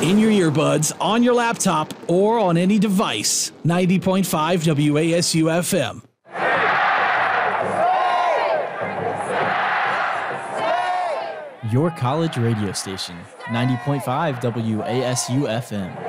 in your earbuds, on your laptop, or on any device. 90.5 WASU FM. Your college radio station, 90.5 WASU FM.